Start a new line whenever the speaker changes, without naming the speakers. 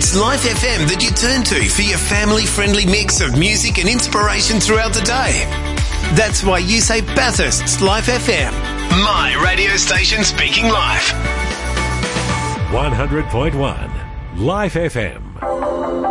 It's Life FM that you turn to for your family-friendly mix of music and inspiration throughout the day. That's why you say Bathurst's Life FM. My radio station speaking life.
100.1 Life FM.